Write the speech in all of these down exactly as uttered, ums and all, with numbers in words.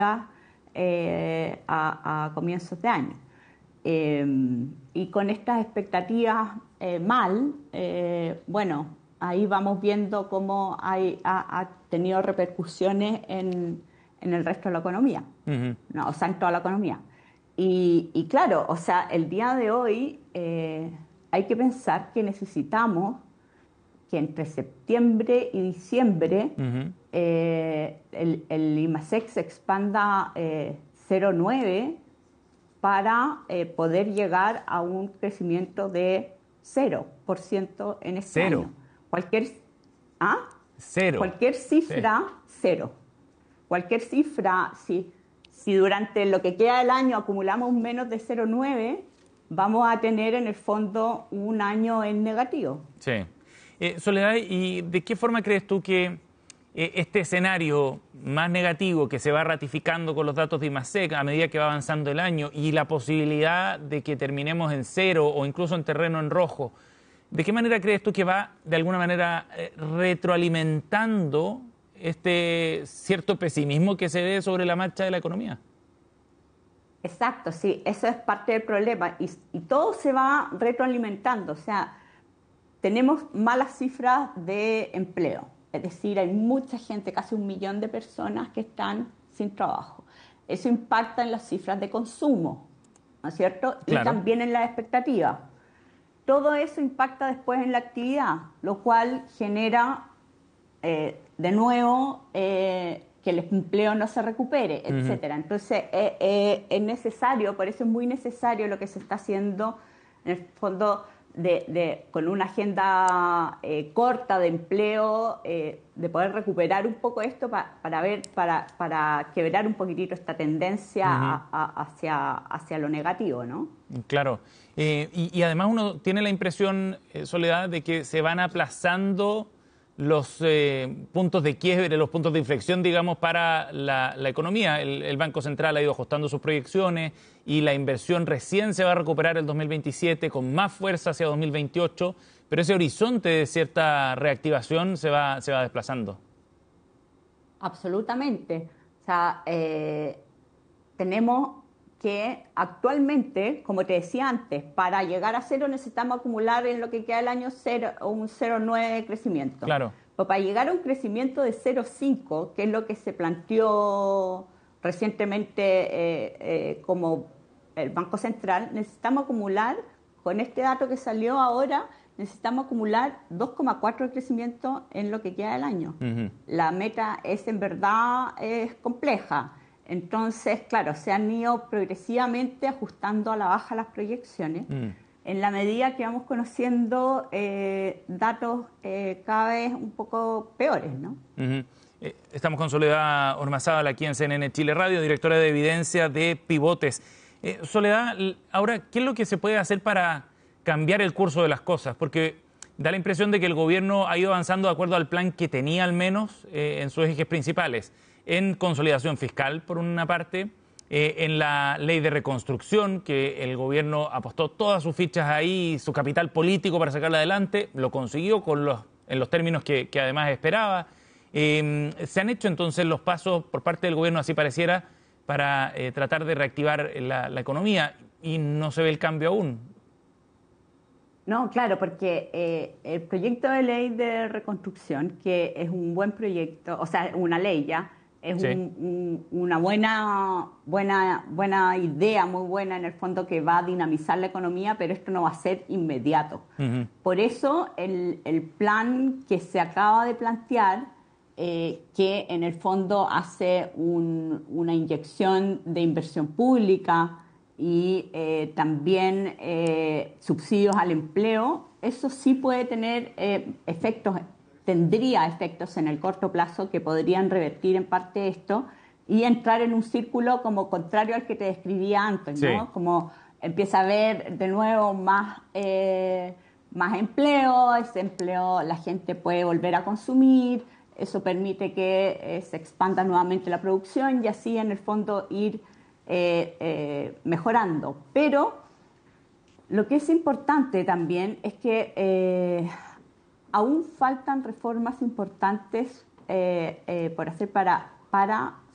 eh, a, a comienzos de año. Eh, y con estas expectativas eh, mal, eh, bueno, ahí vamos viendo cómo hay, ha, ha tenido repercusiones en, en el resto de la economía, Uh-huh. no, o sea, en toda la economía. Y, y claro, o sea, el día de hoy eh, hay que pensar que necesitamos que entre septiembre y diciembre Uh-huh. eh, el, el IMASEC se expanda eh, cero coma nueve para eh, poder llegar a un crecimiento de cero por ciento en este Cero. año. Cualquier, ¿ah? Cero. Cualquier cifra, sí. Cero. Cualquier cifra, si, si durante lo que queda del año acumulamos menos de cero coma nueve, vamos a tener en el fondo un año en negativo. Sí. Eh, Soledad, ¿y de qué forma crees tú que eh, este escenario más negativo que se va ratificando con los datos de IMASEC a medida que va avanzando el año y la posibilidad de que terminemos en cero o incluso en terreno en rojo, ¿de qué manera crees tú que va de alguna manera eh, retroalimentando este cierto pesimismo que se ve sobre la marcha de la economía? Exacto, sí, eso es parte del problema y, y todo se va retroalimentando, o sea, tenemos malas cifras de empleo, es decir, hay mucha gente, casi un millón de personas que están sin trabajo. Eso impacta en las cifras de consumo, ¿no es cierto? Claro. Y también en las expectativas. Todo eso impacta después en la actividad, lo cual genera, eh, de nuevo, eh, que el empleo no se recupere, Uh-huh. etcétera. Entonces, eh, eh, es necesario, por eso es muy necesario lo que se está haciendo, en el fondo, de, de, con una agenda eh, corta de empleo, eh, de poder recuperar un poco esto pa, para ver, para, para quebrar un poquitito esta tendencia Uh-huh. a, a, hacia, hacia lo negativo, ¿no? Claro. Eh, y, y además uno tiene la impresión, eh, Soledad, de que se van aplazando los eh, puntos de quiebre, los puntos de inflexión, digamos, para la, la economía. El, el Banco Central ha ido ajustando sus proyecciones y la inversión recién se va a recuperar el dos mil veintisiete con más fuerza hacia dos mil veintiocho, pero ese horizonte de cierta reactivación se va, se va desplazando. Absolutamente. O sea, eh, tenemos que actualmente, como te decía antes, para llegar a cero necesitamos acumular en lo que queda del año cero, un cero coma nueve de crecimiento. Claro. Pero para llegar a un crecimiento de cero coma cinco, que es lo que se planteó recientemente eh, eh, como el Banco Central, necesitamos acumular, con este dato que salió ahora, necesitamos acumular dos coma cuatro de crecimiento en lo que queda del año. Uh-huh. La meta es en verdad es compleja. Entonces, claro, se han ido progresivamente ajustando a la baja las proyecciones mm. en la medida que vamos conociendo eh, datos eh, cada vez un poco peores, ¿no? Uh-huh. eh, estamos con Soledad Ormazábal aquí en C N N Chile Radio, directora de evidencia de Pivotes. Eh, Soledad, ahora, ¿qué es lo que se puede hacer para cambiar el curso de las cosas? Porque da la impresión de que el gobierno ha ido avanzando de acuerdo al plan que tenía al menos eh, en sus ejes principales. En consolidación fiscal, por una parte, eh, en la ley de reconstrucción, que el gobierno apostó todas sus fichas ahí, su capital político para sacarla adelante, lo consiguió con los, en los términos que, que además esperaba. Eh, ¿Se han hecho entonces los pasos por parte del gobierno, así pareciera, para eh, tratar de reactivar la, la economía y no se ve el cambio aún? No, claro, porque eh, el proyecto de ley de reconstrucción, que es un buen proyecto, o sea, una ley ya, es sí. un, un, una buena, buena, buena idea, muy buena en el fondo, que va a dinamizar la economía, pero esto no va a ser inmediato. Uh-huh. Por eso el, el plan que se acaba de plantear, eh, que en el fondo hace un, una inyección de inversión pública y eh, también eh, subsidios al empleo, eso sí puede tener eh, efectos, tendría efectos en el corto plazo que podrían revertir en parte esto y entrar en un círculo como contrario al que te describía antes, ¿no? Sí. Como empieza a haber de nuevo más, eh, más empleo, ese empleo la gente puede volver a consumir, eso permite que eh, se expanda nuevamente la producción y así en el fondo ir Eh, eh, mejorando. Pero lo que es importante también es que eh, aún faltan reformas importantes eh, eh, por hacer para, para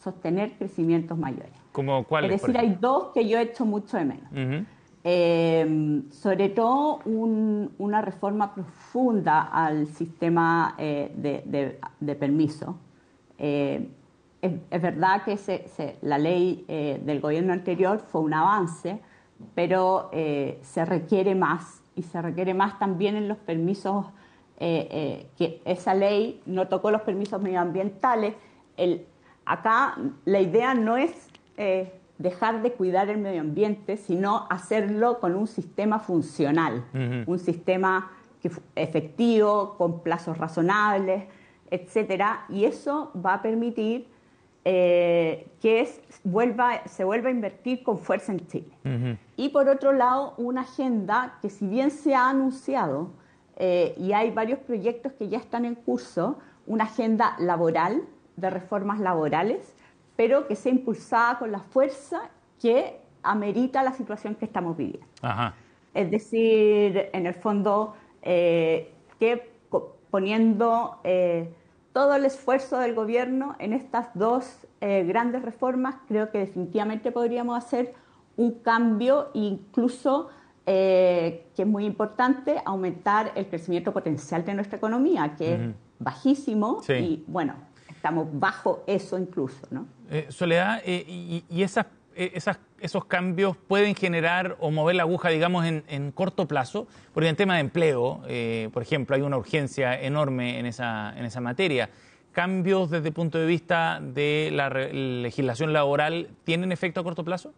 sostener crecimientos mayores. ¿Como cuáles? Es decir, hay dos que yo echo mucho de menos. Uh-huh. Eh, sobre todo un, una reforma profunda al sistema eh, de, de, de permiso. Eh, es, es verdad que se, se, la ley eh, del gobierno anterior fue un avance, pero eh, se requiere más, y se requiere más también en los permisos, eh, eh, que esa ley no tocó los permisos medioambientales. El, acá la idea no es eh, dejar de cuidar el medio ambiente, sino hacerlo con un sistema funcional, uh-huh. un sistema que, efectivo, con plazos razonables, etcétera, y eso va a permitir eh, que es, vuelva, se vuelva a invertir con fuerza en Chile. Uh-huh. Y por otro lado, una agenda que si bien se ha anunciado, eh, y hay varios proyectos que ya están en curso, una agenda laboral, de reformas laborales, pero que sea impulsada con la fuerza que amerita la situación que estamos viviendo. Ajá. Es decir, en el fondo, eh, que poniendo eh, todo el esfuerzo del gobierno en estas dos eh, grandes reformas, creo que definitivamente podríamos hacer un cambio, incluso, eh, que es muy importante, aumentar el crecimiento potencial de nuestra economía, que uh-huh. es bajísimo, sí. y bueno, estamos bajo eso incluso, ¿no? Eh, Soledad, eh, y, y esas, eh, esas, esos cambios pueden generar o mover la aguja, digamos, en, en corto plazo, porque en tema de empleo, eh, por ejemplo, hay una urgencia enorme en esa, en esa materia. ¿Cambios desde el punto de vista de la re, legislación laboral tienen efecto a corto plazo?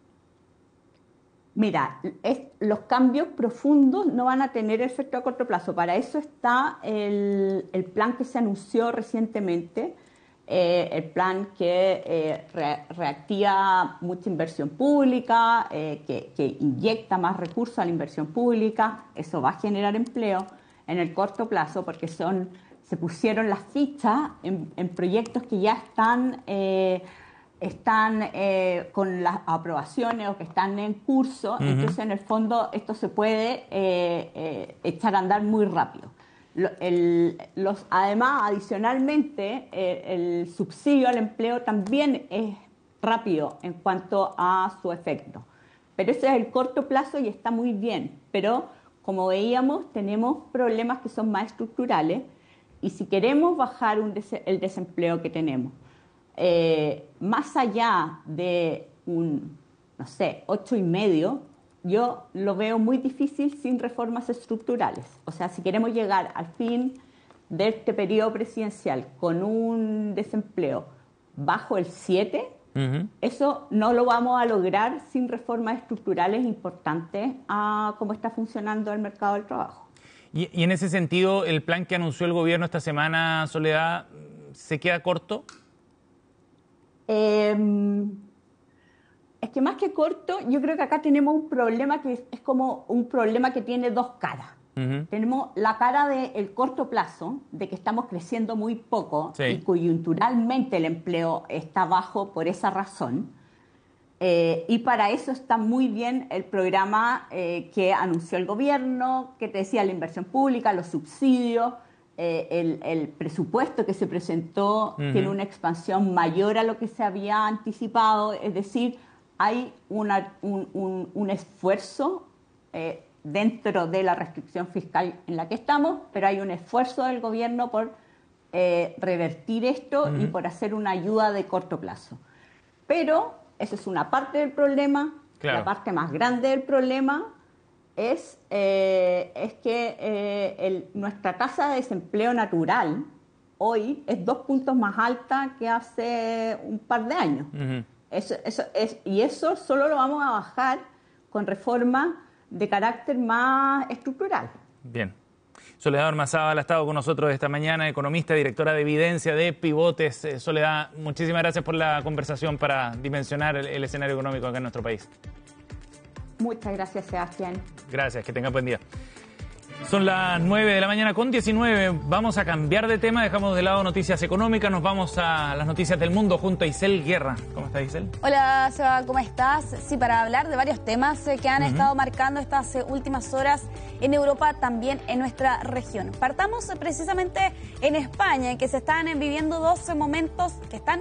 Mira, es, los cambios profundos no van a tener efecto a corto plazo. Para eso está el, el plan que se anunció recientemente, eh, el plan que eh, re, reactiva mucha inversión pública, eh, que, que inyecta más recursos a la inversión pública. Eso va a generar empleo en el corto plazo porque son, se pusieron las fichas en, en proyectos que ya están... Eh, están eh, con las aprobaciones o que están en curso, uh-huh. entonces en el fondo esto se puede eh, eh, echar a andar muy rápido. Lo, el, los, además, adicionalmente, eh, el subsidio al empleo también es rápido en cuanto a su efecto. Pero ese es el corto plazo y está muy bien. Pero, como veíamos, tenemos problemas que son más estructurales y si queremos bajar un des- el desempleo que tenemos, Eh, más allá de un, no sé, ocho y medio, yo lo veo muy difícil sin reformas estructurales. O sea, si queremos llegar al fin de este periodo presidencial con un desempleo bajo el siete, uh-huh. eso no lo vamos a lograr sin reformas estructurales importantes a cómo está funcionando el mercado del trabajo. Y, y en ese sentido, ¿el plan que anunció el gobierno esta semana, Soledad, se queda corto? Eh, es que más que corto, yo creo que acá tenemos un problema que es, es como un problema que tiene dos caras. Uh-huh. Tenemos la cara del corto plazo, de que estamos creciendo muy poco, sí. y coyunturalmente el empleo está bajo por esa razón. Eh, y para eso está muy bien el programa eh, que anunció el gobierno, que te decía la inversión pública, los subsidios. Eh, el, el presupuesto que se presentó uh-huh. tiene una expansión mayor a lo que se había anticipado, es decir, hay una, un, un, un esfuerzo eh, dentro de la restricción fiscal en la que estamos, pero hay un esfuerzo del gobierno por eh, revertir esto uh-huh. y por hacer una ayuda de corto plazo. Pero esa es una parte del problema, claro. La parte más grande del problema Es, eh, es que eh, el, nuestra tasa de desempleo natural hoy es dos puntos más alta que hace un par de años. Uh-huh. Eso, eso es, y eso solo lo vamos a bajar con reformas de carácter más estructural. Bien. Soledad Ormazábal ha estado con nosotros esta mañana, economista, directora de Evidencia de Pivotes. Eh, Soledad, muchísimas gracias por la conversación para dimensionar el, el escenario económico acá en nuestro país. Muchas gracias, Sebastián. Gracias, que tenga buen día. Son las nueve de la mañana con diecinueve. Vamos a cambiar de tema, dejamos de lado noticias económicas, nos vamos a las noticias del mundo junto a Isel Guerra. ¿Cómo estás, Isel? Hola, Seba, ¿cómo estás? Sí, para hablar de varios temas que han uh-huh. estado marcando estas últimas horas en Europa, también en nuestra región. Partamos precisamente en España, en que se están viviendo dos momentos que están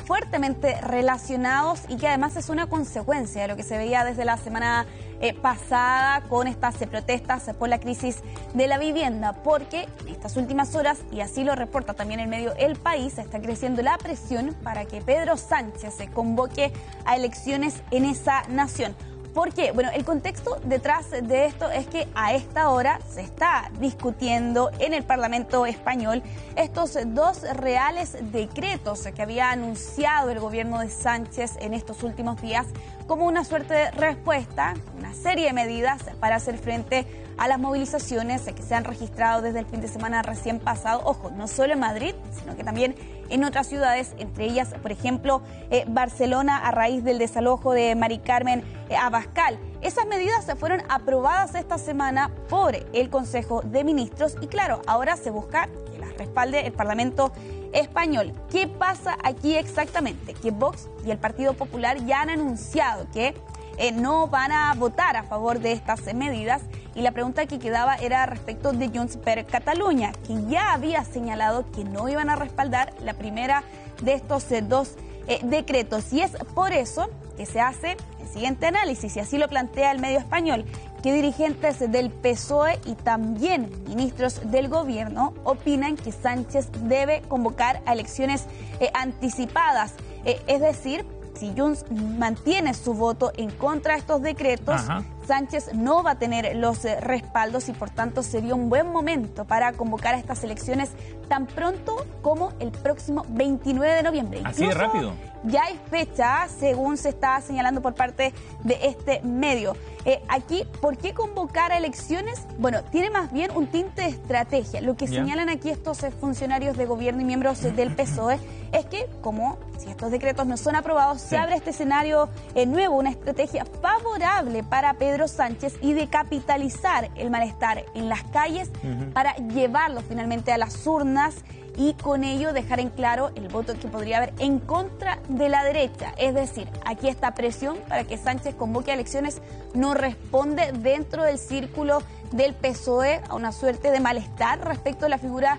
fuertemente relacionados y que además es una consecuencia de lo que se veía desde la semana eh, pasada con estas eh, protestas por la crisis de la vivienda, porque en estas últimas horas, y así lo reporta también el medio El País, está creciendo la presión para que Pedro Sánchez se convoque a elecciones en esa nación. ¿Por qué? Bueno, el contexto detrás de esto es que a esta hora se está discutiendo en el Parlamento español estos dos reales decretos que había anunciado el gobierno de Sánchez en estos últimos días como una suerte de respuesta, una serie de medidas para hacer frente a las movilizaciones que se han registrado desde el fin de semana recién pasado. Ojo, no solo en Madrid, sino que también en otras ciudades, entre ellas, por ejemplo, eh, Barcelona, a raíz del desalojo de Mari Carmen eh, Abascal. Esas medidas se fueron aprobadas esta semana por el Consejo de Ministros y claro, ahora se busca que las respalde el Parlamento español. ¿Qué pasa aquí exactamente? Que Vox y el Partido Popular ya han anunciado que eh, no van a votar a favor de estas eh, medidas. Y la pregunta que quedaba era respecto de Junts per Catalunya, que ya había señalado que no iban a respaldar la primera de estos eh, dos eh, decretos. Y es por eso que se hace el siguiente análisis, y así lo plantea el medio español, que dirigentes del P S O E y también ministros del gobierno opinan que Sánchez debe convocar a elecciones eh, anticipadas. Eh, es decir, si Junts mantiene su voto en contra de estos decretos, Ajá. Sánchez no va a tener los eh, respaldos y por tanto sería un buen momento para convocar a estas elecciones tan pronto como el próximo veintinueve de noviembre. Así de rápido. Ya hay fecha, según se está señalando por parte de este medio. Eh, aquí, ¿por qué convocar a elecciones? Bueno, tiene más bien un tinte de estrategia. Lo que yeah. señalan aquí estos eh, funcionarios de gobierno y miembros eh, del P S O E es que, como si estos decretos no son aprobados, sí. se abre este escenario eh, nuevo, una estrategia favorable para Pedro Sánchez y de capitalizar el malestar en las calles uh-huh. para llevarlo finalmente a las urnas y con ello dejar en claro el voto que podría haber en contra de la derecha. Es decir, aquí esta presión para que Sánchez convoque a elecciones no responde dentro del círculo del P S O E a una suerte de malestar respecto a la figura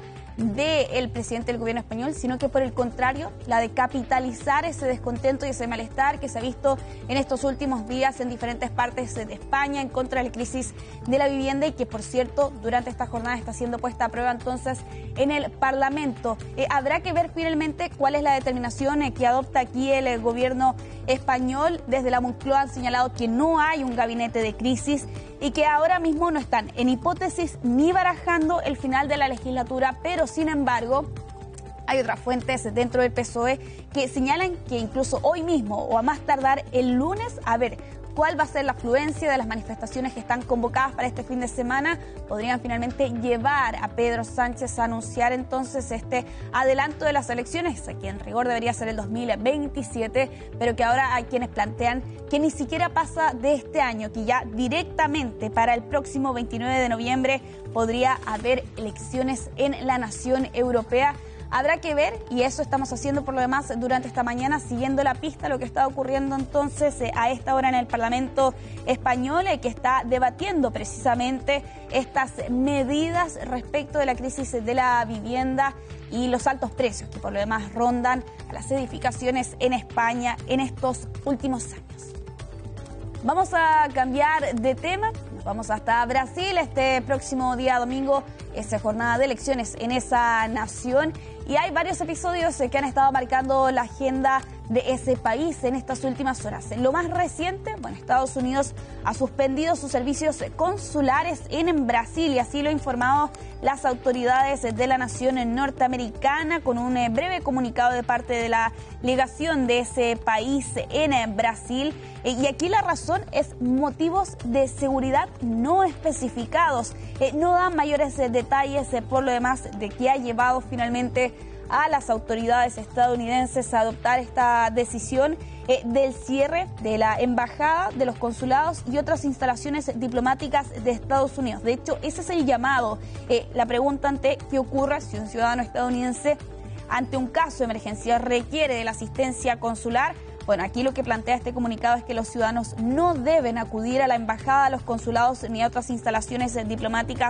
del presidente del gobierno español, sino que por el contrario, la de capitalizar ese descontento y ese malestar que se ha visto en estos últimos días en diferentes partes de España en contra de la crisis de la vivienda y que, por cierto, durante esta jornada está siendo puesta a prueba entonces en el Parlamento. Eh, habrá que ver finalmente cuál es la determinación eh, que adopta aquí el, el gobierno español. Desde la Moncloa han señalado que no hay un gabinete de crisis y que ahora mismo no están en hipótesis ni barajando el final de la legislatura, pero sin embargo hay otras fuentes dentro del P S O E que señalan que incluso hoy mismo o a más tardar el lunes, a ver cuál va a ser la afluencia de las manifestaciones que están convocadas para este fin de semana, podrían finalmente llevar a Pedro Sánchez a anunciar entonces este adelanto de las elecciones, que en rigor debería ser el dos mil veintisiete, pero que ahora hay quienes plantean que ni siquiera pasa de este año, que ya directamente para el próximo veintinueve de noviembre podría haber elecciones en la nación europea. Habrá que ver, y eso estamos haciendo por lo demás durante esta mañana, siguiendo la pista, lo que está ocurriendo entonces eh, a esta hora en el Parlamento español, eh, que está debatiendo precisamente estas medidas respecto de la crisis de la vivienda y los altos precios que por lo demás rondan a las edificaciones en España en estos últimos años. Vamos a cambiar de tema. Vamos hasta Brasil. Este próximo día domingo es jornada de elecciones en esa nación y hay varios episodios que han estado marcando la agenda de ese país en estas últimas horas. Lo más reciente, bueno, Estados Unidos ha suspendido sus servicios consulares en Brasil y así lo han informado las autoridades de la nación norteamericana con un breve comunicado de parte de la legación de ese país en Brasil. Y aquí la razón es motivos de seguridad no especificados. Eh, no dan mayores eh, detalles eh, por lo demás de qué ha llevado finalmente a las autoridades estadounidenses a adoptar esta decisión eh, del cierre de la embajada, de los consulados y otras instalaciones diplomáticas de Estados Unidos. De hecho, ese es el llamado, eh, la pregunta ante qué ocurre si un ciudadano estadounidense ante un caso de emergencia requiere de la asistencia consular. Bueno, aquí lo que plantea este comunicado es que los ciudadanos no deben acudir a la embajada, a los consulados ni a otras instalaciones diplomáticas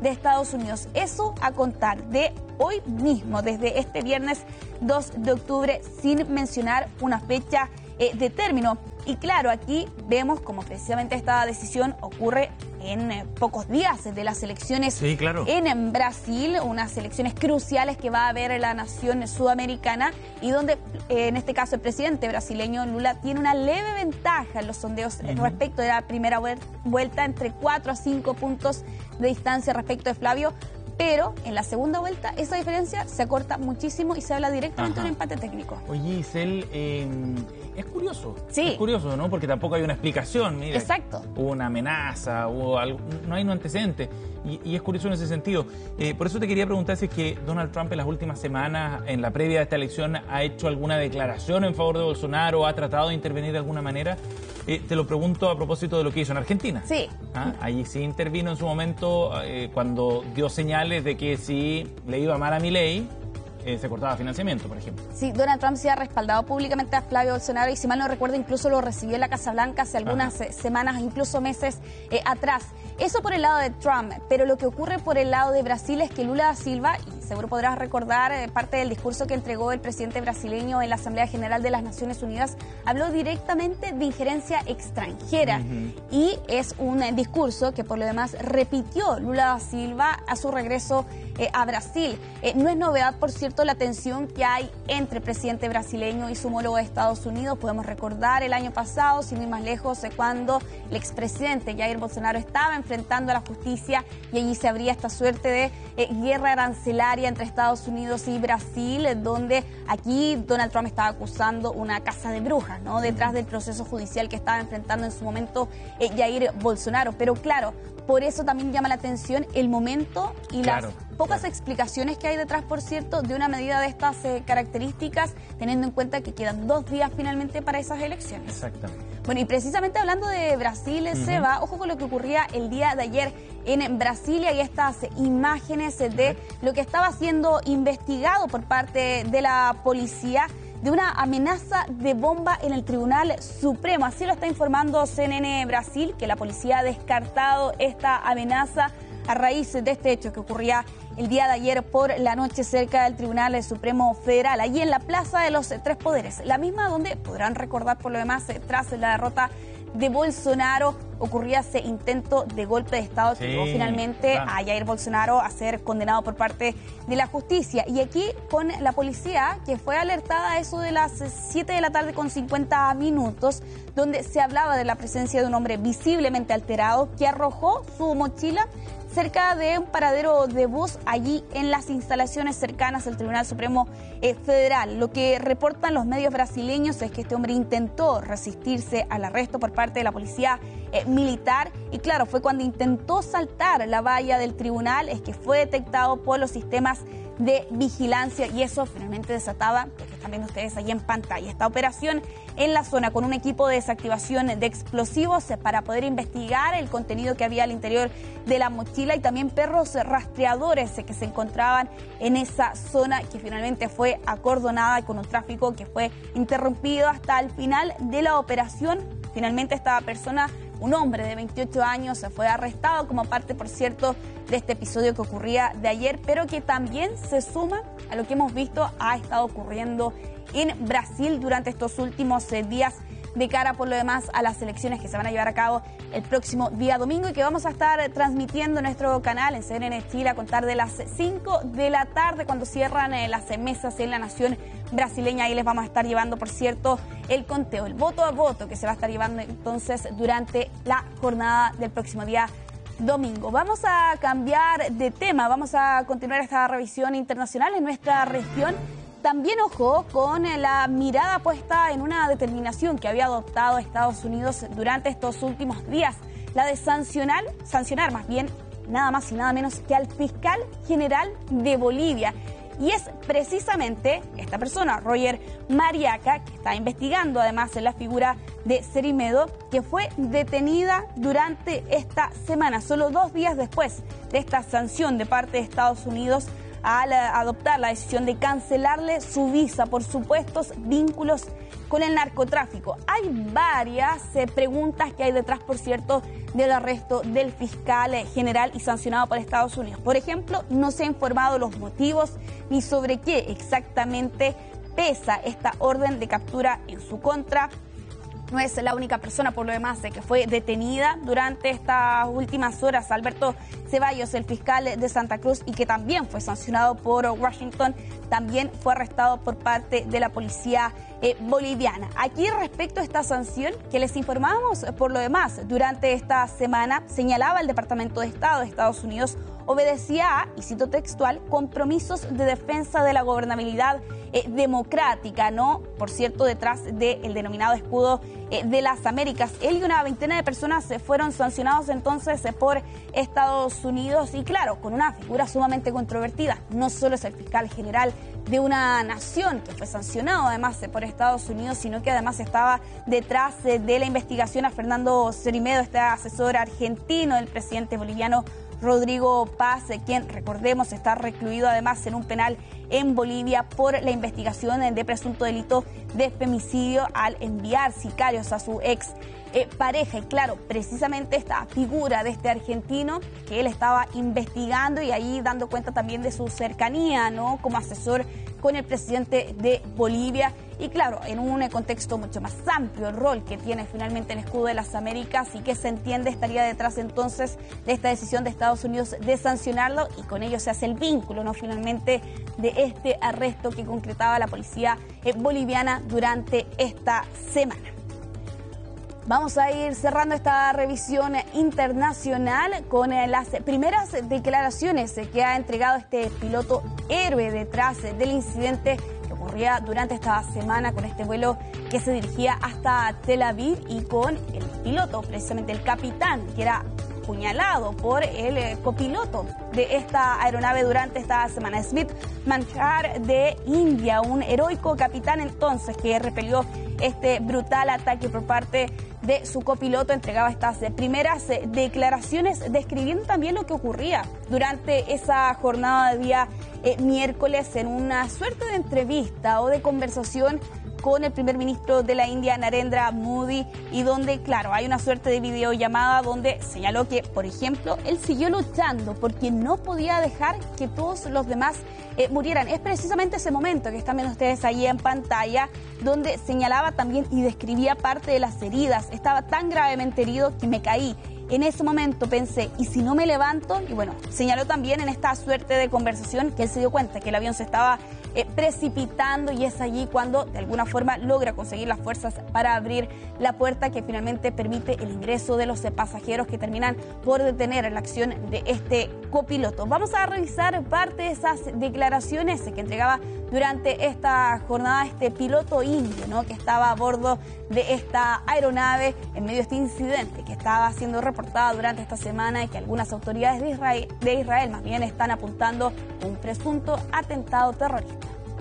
de Estados Unidos. Eso a contar de hoy mismo, desde este viernes dos de octubre, sin mencionar una fecha eh, de término. Y claro, aquí vemos como precisamente esta decisión ocurre en eh, pocos días de las elecciones sí, claro. en, en Brasil, unas elecciones cruciales que va a haber en la nación sudamericana y donde eh, en este caso el presidente brasileño Lula tiene una leve ventaja en los sondeos uh-huh. respecto de la primera vuelta, entre cuatro a cinco puntos de distancia respecto de Flavio. Pero en la segunda vuelta esa diferencia se acorta muchísimo y se habla directamente Ajá. de un empate técnico. Oye, Isel, eh, es curioso. Sí. Es curioso, ¿no? Porque tampoco hay una explicación. Mira, exacto. Hubo una amenaza, hubo algo, no hay un antecedente. Y, y es curioso en ese sentido. Eh, por eso te quería preguntar si es que Donald Trump en las últimas semanas, en la previa de esta elección, ha hecho alguna declaración en favor de Bolsonaro, ha tratado de intervenir de alguna manera. Eh, te lo pregunto a propósito de lo que hizo en Argentina. Sí. ¿Ah? Allí sí intervino en su momento eh, cuando dio señales de que si le iba mal a Milei, eh, se cortaba financiamiento, por ejemplo. Sí, Donald Trump se ha respaldado públicamente a Flavio Bolsonaro y si mal no recuerdo incluso lo recibió en la Casa Blanca hace algunas Ajá. semanas, incluso meses eh, atrás. Eso por el lado de Trump, pero lo que ocurre por el lado de Brasil es que Lula da Silva, y seguro podrás recordar eh, parte del discurso que entregó el presidente brasileño en la Asamblea General de las Naciones Unidas, habló directamente de injerencia extranjera uh-huh. y es un eh, discurso que por lo demás repitió Lula da Silva a su regreso eh, a Brasil. Eh, no es novedad, por cierto, la tensión que hay entre el presidente brasileño y su homólogo de Estados Unidos. Podemos recordar el año pasado, sin ir más lejos, eh, cuando el expresidente Jair Bolsonaro estaba enfrentando a la justicia y allí se abría esta suerte de eh, guerra arancelaria entre Estados Unidos y Brasil, eh, donde aquí Donald Trump estaba acusando una caza de brujas, ¿no? Detrás del proceso judicial que estaba enfrentando en su momento eh, Jair Bolsonaro. Pero claro, por eso también llama la atención el momento y claro, las pocas claro. explicaciones que hay detrás, por cierto, de una medida de estas eh, características, teniendo en cuenta que quedan dos días finalmente para esas elecciones. Exactamente. Bueno, y precisamente hablando de Brasil, uh-huh. Seba, ojo con lo que ocurría el día de ayer en Brasilia y estas imágenes de lo que estaba siendo investigado por parte de la policía de una amenaza de bomba en el Tribunal Supremo. Así lo está informando C N N Brasil, que la policía ha descartado esta amenaza a raíz de este hecho que ocurría el día de ayer por la noche cerca del Tribunal Supremo Federal, allí en la Plaza de los Tres Poderes, la misma donde podrán recordar por lo demás tras la derrota de Bolsonaro ocurría ese intento de golpe de Estado que sí, llevó finalmente claro. a Jair Bolsonaro a ser condenado por parte de la justicia. Y aquí con la policía, que fue alertada a eso de las siete de la tarde con cincuenta minutos, donde se hablaba de la presencia de un hombre visiblemente alterado que arrojó su mochila cerca de un paradero de bus allí en las instalaciones cercanas al Tribunal Supremo eh, Federal. Lo que reportan los medios brasileños es que este hombre intentó resistirse al arresto por parte de la policía eh, militar y claro, fue cuando intentó saltar la valla del tribunal es que fue detectado por los sistemas de vigilancia y eso finalmente desataba, lo que están viendo ustedes ahí en pantalla, esta operación en la zona con un equipo de desactivación de explosivos para poder investigar el contenido que había al interior de la mochila y también perros rastreadores que se encontraban en esa zona que finalmente fue acordonada con un tráfico que fue interrumpido hasta el final de la operación. Finalmente esta persona, un hombre de veintiocho años, se fue arrestado como parte, por cierto, de este episodio que ocurría de ayer, pero que también se suma a lo que hemos visto ha estado ocurriendo en Brasil durante estos últimos eh, días de cara, por lo demás, a las elecciones que se van a llevar a cabo el próximo día domingo y que vamos a estar eh, transmitiendo en nuestro canal en C N N Chile a contar de las cinco de la tarde cuando cierran eh, las mesas en la nación brasileña. Ahí les vamos a estar llevando, por cierto, el conteo, el voto a voto que se va a estar llevando entonces durante la jornada del próximo día domingo. Vamos a cambiar de tema, vamos a continuar esta revisión internacional en nuestra región. También, ojo, con la mirada puesta en una determinación que había adoptado Estados Unidos durante estos últimos días, la de sancionar, sancionar más bien, nada más y nada menos que al fiscal general de Bolivia. Y es precisamente esta persona, Roger Mariaca, que está investigando además en la figura de Cerimedo, que fue detenida durante esta semana, solo dos días después de esta sanción de parte de Estados Unidos al adoptar la decisión de cancelarle su visa por supuestos vínculos con el narcotráfico. Hay varias eh, preguntas que hay detrás, por cierto, del arresto del fiscal general y sancionado por Estados Unidos. Por ejemplo, no se ha informado los motivos ni sobre qué exactamente pesa esta orden de captura en su contra. No es la única persona, por lo demás, que fue detenida durante estas últimas horas. Alberto Ceballos, el fiscal de Santa Cruz, y que también fue sancionado por Washington, también fue arrestado por parte de la policía eh, boliviana. Aquí, respecto a esta sanción que les informábamos, por lo demás, durante esta semana, señalaba el Departamento de Estado de Estados Unidos, obedecía a, y cito textual, compromisos de defensa de la gobernabilidad eh, democrática, ¿no? Por cierto, detrás del denominado escudo eh, de las Américas. Él y una veintena de personas eh, fueron sancionados entonces eh, por Estados Unidos, y claro, con una figura sumamente controvertida. No solo es el fiscal general de una nación que fue sancionado además eh, por Estados Unidos, sino que además estaba detrás eh, de la investigación a Fernando Cerimedo, este asesor argentino del presidente boliviano Rodrigo Paz, quien, recordemos, está recluido además en un penal en Bolivia por la investigación de presunto delito de femicidio al enviar sicarios a su ex eh, pareja. Y claro, precisamente esta figura de este argentino que él estaba investigando y ahí dando cuenta también de su cercanía, ¿no?, como asesor con el presidente de Bolivia. Y claro, en un contexto mucho más amplio, el rol que tiene finalmente el escudo de las Américas y que se entiende estaría detrás entonces de esta decisión de Estados Unidos de sancionarlo, y con ello se hace el vínculo, ¿no?, finalmente, de este arresto que concretaba la policía eh, boliviana durante esta semana. Vamos a ir cerrando esta revisión internacional con eh, las primeras declaraciones eh, que ha entregado este piloto héroe detrás eh, del incidente que ocurría durante esta semana con este vuelo que se dirigía hasta Tel Aviv, y con el piloto, precisamente el capitán, que era apuñalado por el eh, copiloto de esta aeronave durante esta semana. Smith Manchar de India, un heroico capitán entonces que repelió este brutal ataque por parte de su copiloto, entregaba estas primeras declaraciones describiendo también lo que ocurría durante esa jornada de día eh, miércoles en una suerte de entrevista o de conversación con el primer ministro de la India, Narendra Modi, y donde, claro, hay una suerte de videollamada donde señaló que, por ejemplo, él siguió luchando porque no podía dejar que todos los demás eh, murieran. Es precisamente ese momento que están viendo ustedes ahí en pantalla, donde señalaba también y describía parte de las heridas. Estaba tan gravemente herido que me caí. En ese momento pensé, ¿y si no me levanto? Y bueno, señaló también en esta suerte de conversación que él se dio cuenta que el avión se estaba eh, precipitando, y es allí cuando de alguna forma logra conseguir las fuerzas para abrir la puerta que finalmente permite el ingreso de los eh, pasajeros, que terminan por detener la acción de este copiloto. Vamos a revisar parte de esas declaraciones que entregaba durante esta jornada este piloto indio, ¿no?, que estaba a bordo de esta aeronave en medio de este incidente que estaba siendo reportada durante esta semana y que algunas autoridades de Israel, de Israel más bien están apuntando a un presunto atentado terrorista.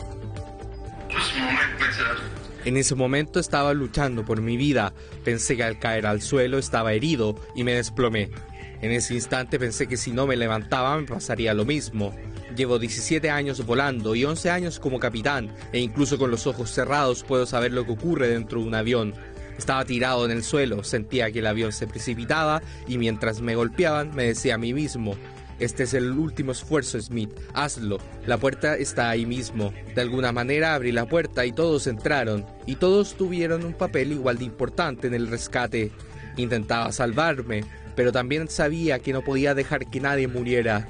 En ese momento estaba luchando por mi vida. Pensé que al caer al suelo estaba herido y me desplomé. En ese instante pensé que si no me levantaba me pasaría lo mismo. Llevo diecisiete años volando y once años como capitán, e incluso con los ojos cerrados puedo saber lo que ocurre dentro de un avión. Estaba tirado en el suelo, sentía que el avión se precipitaba y mientras me golpeaban me decía a mí mismo: este es el último esfuerzo, Smith, hazlo, la puerta está ahí mismo. De alguna manera abrí la puerta y todos entraron, y todos tuvieron un papel igual de importante en el rescate. Intentaba salvarme, pero también sabía que no podía dejar que nadie muriera.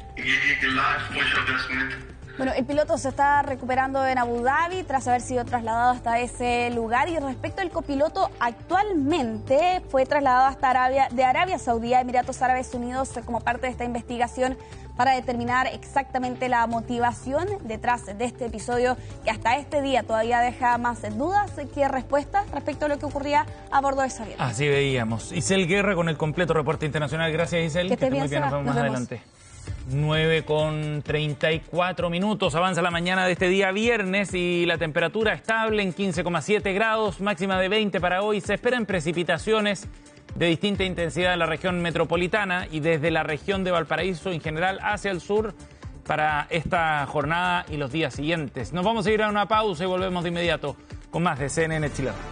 Bueno, el piloto se está recuperando en Abu Dhabi tras haber sido trasladado hasta ese lugar, y respecto al copiloto, actualmente fue trasladado hasta Arabia, de Arabia Saudí a Emiratos Árabes Unidos como parte de esta investigación para determinar exactamente la motivación detrás de este episodio que hasta este día todavía deja más dudas que respuestas respecto a lo que ocurría a bordo de ese avión. Así veíamos. Isel Guerra con el completo reporte internacional. Gracias, Isel. Que esté muy bien, nos vemos más adelante. nueve con treinta y cuatro minutos, avanza la mañana de este día viernes y la temperatura estable en quince coma siete grados, máxima de veinte para hoy. Se esperan precipitaciones de distinta intensidad en la región metropolitana y desde la región de Valparaíso en general hacia el sur para esta jornada y los días siguientes. Nos vamos a ir a una pausa y volvemos de inmediato con más de C N N Chile.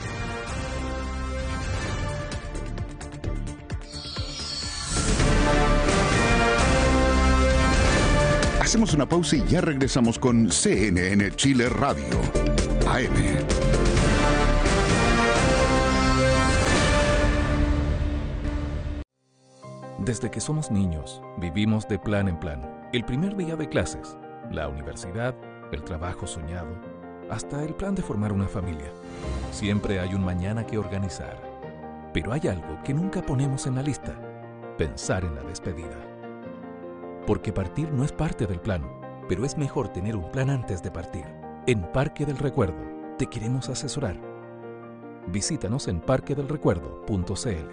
Hacemos una pausa y ya regresamos con C N N Chile Radio, A M. Desde que somos niños, vivimos de plan en plan. El primer día de clases, la universidad, el trabajo soñado, hasta el plan de formar una familia. Siempre hay un mañana que organizar. Pero hay algo que nunca ponemos en la lista: pensar en la despedida. Porque partir no es parte del plan, pero es mejor tener un plan antes de partir. En Parque del Recuerdo te queremos asesorar. Visítanos en parque del recuerdo punto c l.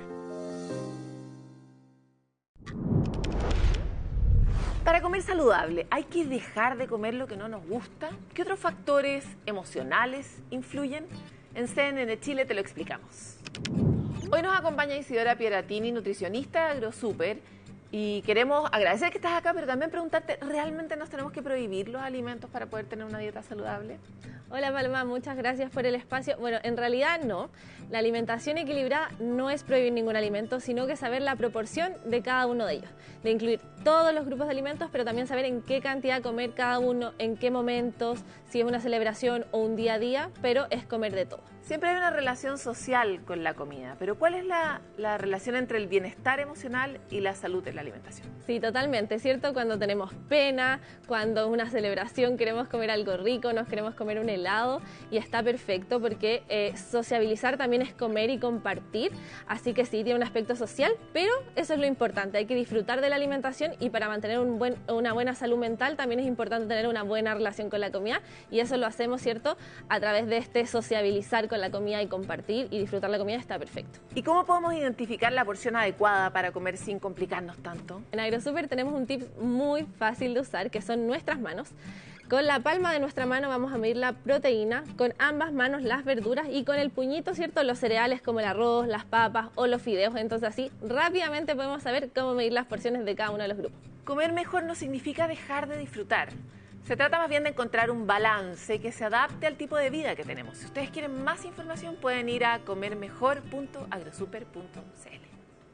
Para comer saludable, ¿hay que dejar de comer lo que no nos gusta? ¿Qué otros factores emocionales influyen? En C N N Chile te lo explicamos. Hoy nos acompaña Isidora Pieratini, nutricionista de AgroSuper, y queremos agradecer que estás acá, pero también preguntarte, ¿realmente nos tenemos que prohibir los alimentos para poder tener una dieta saludable? Hola Palma, muchas gracias por el espacio. Bueno, en realidad no. La alimentación equilibrada no es prohibir ningún alimento, sino que saber la proporción de cada uno de ellos. De incluir todos los grupos de alimentos, pero también saber en qué cantidad comer cada uno, en qué momentos, si es una celebración o un día a día, pero es comer de todo. Siempre hay una relación social con la comida, pero ¿cuál es la, la relación entre el bienestar emocional y la salud en la alimentación? Sí, totalmente, ¿cierto? Cuando tenemos pena, cuando es una celebración queremos comer algo rico, nos queremos comer un helado, y está perfecto porque eh, sociabilizar también es comer y compartir, así que sí, tiene un aspecto social, pero eso es lo importante, hay que disfrutar de la alimentación, y para mantener un buen, una buena salud mental también es importante tener una buena relación con la comida, y eso lo hacemos, ¿cierto?, a través de este sociabilizar con la comida y compartir y disfrutar la comida. Está perfecto. ¿Y cómo podemos identificar la porción adecuada para comer sin complicarnos tanto? En AgroSuper tenemos un tip muy fácil de usar, que son nuestras manos. Con la palma de nuestra mano vamos a medir la proteína, con ambas manos las verduras, y con el puñito, ¿cierto?, los cereales como el arroz, las papas o los fideos. Entonces así rápidamente podemos saber cómo medir las porciones de cada uno de los grupos. Comer mejor no significa dejar de disfrutar. Se trata más bien de encontrar un balance que se adapte al tipo de vida que tenemos. Si ustedes quieren más información, pueden ir a comer mejor punto agrosuper punto c l.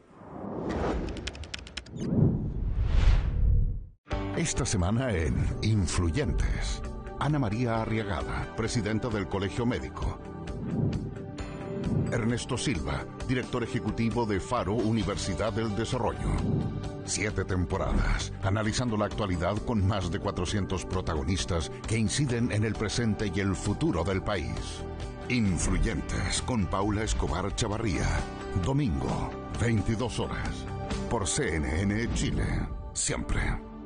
Esta semana en Influyentes, Ana María Arriagada, presidenta del Colegio Médico. Ernesto Silva, director ejecutivo de Faro Universidad del Desarrollo. Siete temporadas, analizando la actualidad con más de cuatrocientos protagonistas que inciden en el presente y el futuro del país. Influyentes, con Paula Escobar Chavarría. Domingo, veintidós horas. Por C N N Chile. Siempre.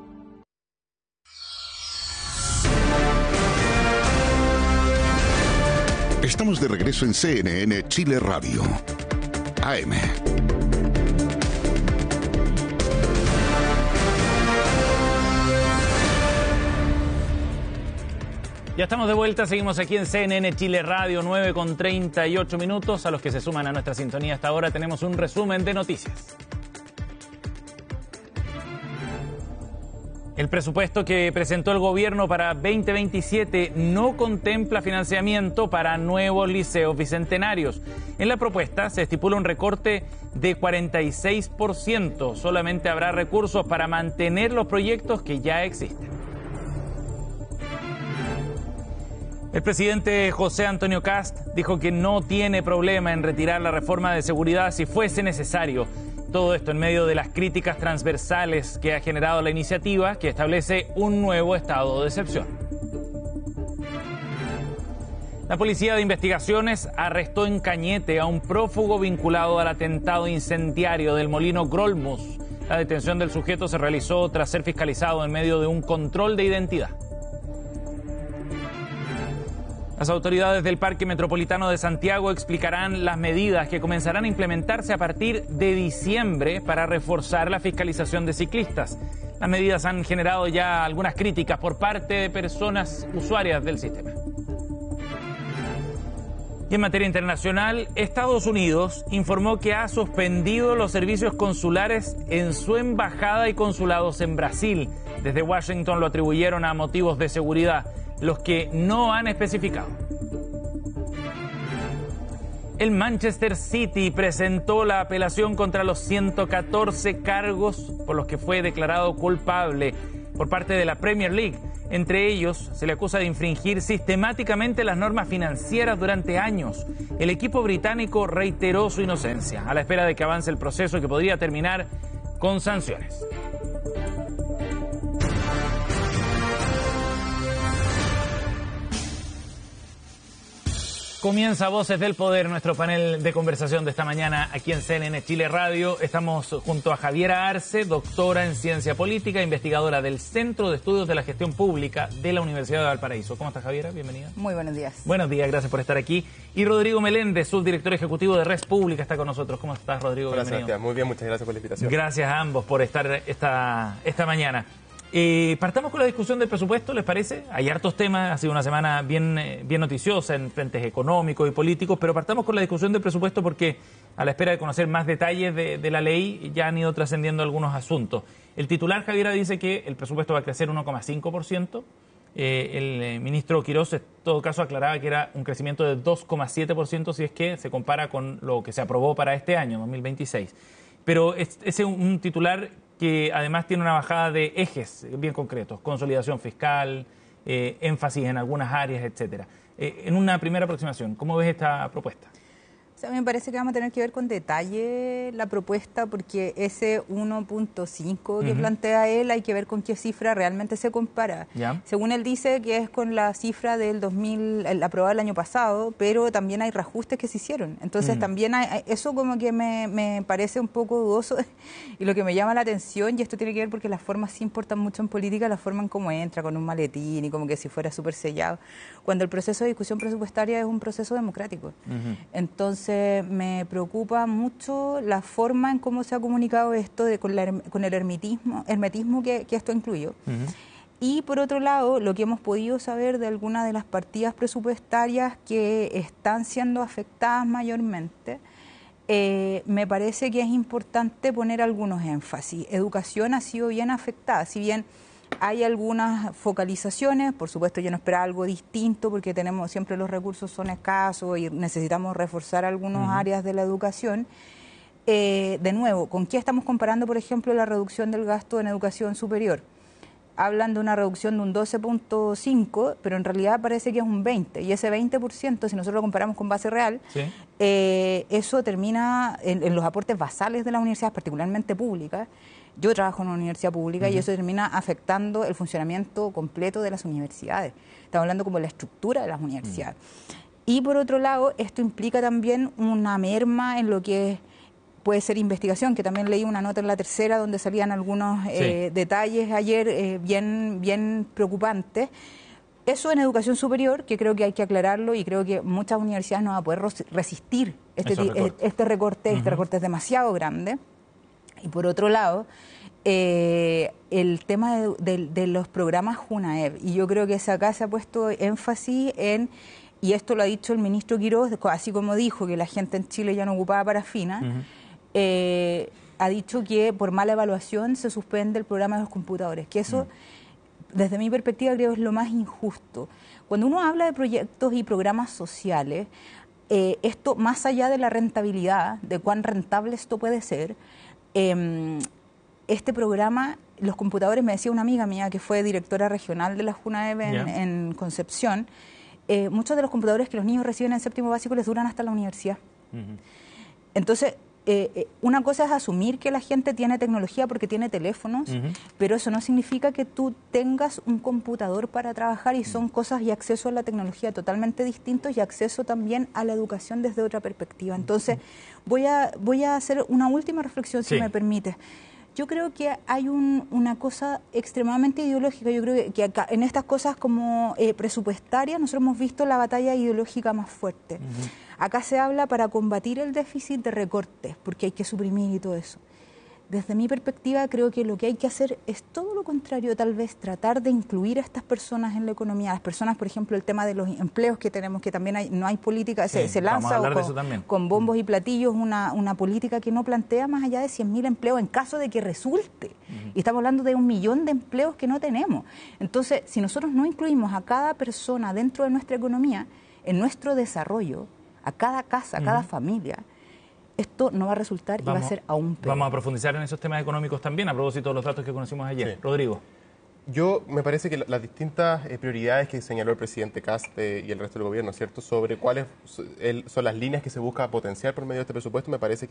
Estamos de regreso en C N N Chile Radio, A M. Ya estamos de vuelta, seguimos aquí en C N N Chile Radio, nueve con treinta y ocho minutos. A los que se suman a nuestra sintonía hasta ahora tenemos un resumen de noticias. El presupuesto que presentó el gobierno para veinte veintisiete no contempla financiamiento para nuevos liceos bicentenarios. En la propuesta se estipula un recorte de cuarenta y seis por ciento. Solamente habrá recursos para mantener los proyectos que ya existen. El presidente José Antonio Kast dijo que no tiene problema en retirar la reforma de seguridad si fuese necesario. Todo esto en medio de las críticas transversales que ha generado la iniciativa, que establece un nuevo estado de excepción. La Policía de Investigaciones arrestó en Cañete a un prófugo vinculado al atentado incendiario del molino Grolmus. La detención del sujeto se realizó tras ser fiscalizado en medio de un control de identidad. Las autoridades del Parque Metropolitano de Santiago explicarán las medidas que comenzarán a implementarse a partir de diciembre para reforzar la fiscalización de ciclistas. Las medidas han generado ya algunas críticas por parte de personas usuarias del sistema. Y en materia internacional, Estados Unidos informó que ha suspendido los servicios consulares en su embajada y consulados en Brasil. Desde Washington lo atribuyeron a motivos de seguridad, los que no han especificado. El Manchester City presentó la apelación contra los ciento catorce cargos por los que fue declarado culpable por parte de la Premier League. Entre ellos, se le acusa de infringir sistemáticamente las normas financieras durante años. El equipo británico reiteró su inocencia, a la espera de que avance el proceso que podría terminar con sanciones. Comienza Voces del Poder, nuestro panel de conversación de esta mañana aquí en C N N Chile Radio. Estamos junto a Javiera Arce, doctora en Ciencia Política, investigadora del Centro de Estudios de la Gestión Pública de la Universidad de Valparaíso. ¿Cómo estás, Javiera? Bienvenida. Muy buenos días. Buenos días, gracias por estar aquí. Y Rodrigo Meléndez, subdirector ejecutivo de Res Pública, está con nosotros. ¿Cómo estás, Rodrigo? Hola, Bienvenido. Sebastián. Muy bien, muchas gracias por la invitación. Gracias a ambos por estar esta, esta mañana. Eh, partamos con la discusión del presupuesto, ¿les parece? Hay hartos temas, ha sido una semana bien, eh, bien noticiosa en frentes económicos y políticos, pero partamos con la discusión del presupuesto porque a la espera de conocer más detalles de, de la ley ya han ido trascendiendo algunos asuntos. El titular, Javiera, dice que el presupuesto va a crecer uno coma cinco por ciento. Eh, el eh, ministro Quirós, en todo caso, aclaraba que era un crecimiento de dos coma siete por ciento si es que se compara con lo que se aprobó para este año, dos mil veintiséis. Pero ese es un, un titular que además tiene una bajada de ejes bien concretos, consolidación fiscal, eh, énfasis en algunas áreas, etcétera. Eh, en una primera aproximación, ¿cómo ves esta propuesta? O sea, a mí me parece que vamos a tener que ver con detalle la propuesta porque ese uno punto cinco que uh-huh. plantea él hay que ver con qué cifra realmente se compara. ¿Ya? Según él dice que es con la cifra del dos mil, el, aprobada el año pasado, pero también hay reajustes que se hicieron. Entonces uh-huh. también hay, hay, eso como que me, me parece un poco dudoso y lo que me llama la atención, y esto tiene que ver porque las formas sí importan mucho en política, la forma en cómo entra, con un maletín y como que si fuera súper sellado, cuando el proceso de discusión presupuestaria es un proceso democrático. Uh-huh. Entonces me preocupa mucho la forma en cómo se ha comunicado esto de, con, la, con el hermetismo, hermetismo que, que esto incluyó. Uh-huh. Y por otro lado, lo que hemos podido saber de algunas de las partidas presupuestarias que están siendo afectadas mayormente, eh, me parece que es importante poner algunos énfasis. Educación ha sido bien afectada, si bien hay algunas focalizaciones, por supuesto yo no esperaba algo distinto porque tenemos siempre los recursos son escasos y necesitamos reforzar algunas uh-huh. áreas de la educación. Eh, de nuevo, ¿con qué estamos comparando, por ejemplo, la reducción del gasto en educación superior? Hablan de una reducción de un doce punto cinco, pero en realidad parece que es un veinte, y ese veinte por ciento, si nosotros lo comparamos con base real, ¿sí? eh, eso termina en, en los aportes basales de las universidades, particularmente públicas. Yo trabajo en una universidad pública uh-huh. y eso termina afectando el funcionamiento completo de las universidades. Estamos hablando como de la estructura de las universidades. Uh-huh. Y por otro lado, esto implica también una merma en lo que puede ser investigación, que también leí una nota en La Tercera donde salían algunos sí. eh, detalles ayer eh, bien, bien preocupantes. Eso en educación superior, que creo que hay que aclararlo y creo que muchas universidades no van a poder resistir este, recorte. este recorte. Uh-huh. Este recorte es demasiado grande. Y por otro lado, eh, el tema de, de, de los programas JUNAEB, y yo creo que acá se ha puesto énfasis en, y esto lo ha dicho el ministro Quirós, así como dijo que la gente en Chile ya no ocupaba parafina, uh-huh. eh, ha dicho que por mala evaluación se suspende el programa de los computadores, que eso, uh-huh. desde mi perspectiva, creo es lo más injusto. Cuando uno habla de proyectos y programas sociales, eh, esto más allá de la rentabilidad, de cuán rentable esto puede ser, Eh, este programa, los computadores, me decía una amiga mía que fue directora regional de la JUNAEB en, yeah. en Concepción, eh, muchos de los computadores que los niños reciben en séptimo básico les duran hasta la universidad. Uh-huh. Entonces, eh, una cosa es asumir que la gente tiene tecnología porque tiene teléfonos, uh-huh. pero eso no significa que tú tengas un computador para trabajar, y son cosas y acceso a la tecnología totalmente distintos y acceso también a la educación desde otra perspectiva. Entonces, voy a, voy a hacer una última reflexión, si sí. me permite. Yo creo que hay un, una cosa extremadamente ideológica. Yo creo que, que acá, en estas cosas como eh, presupuestarias, nosotros hemos visto la batalla ideológica más fuerte. Uh-huh. Acá se habla para combatir el déficit de recortes, porque hay que suprimir y todo eso. Desde mi perspectiva, creo que lo que hay que hacer es todo lo contrario, tal vez tratar de incluir a estas personas en la economía. Las personas, por ejemplo, el tema de los empleos que tenemos, que también hay, no hay política, sí, se, se lanza o con, con bombos y platillos una, una política que no plantea más allá de cien mil empleos en caso de que resulte. Uh-huh. Y estamos hablando de un millón de empleos que no tenemos. Entonces, si nosotros no incluimos a cada persona dentro de nuestra economía, en nuestro desarrollo, a cada casa, a cada uh-huh. familia, esto no va a resultar y vamos, va a ser aún peor. Vamos a profundizar en esos temas económicos también, a propósito de los datos que conocimos ayer. Sí. Rodrigo. Yo, me parece que las distintas eh, prioridades que señaló el presidente Kast eh, y el resto del gobierno, ¿cierto?, sobre cuáles son las líneas que se busca potenciar por medio de este presupuesto, me parece que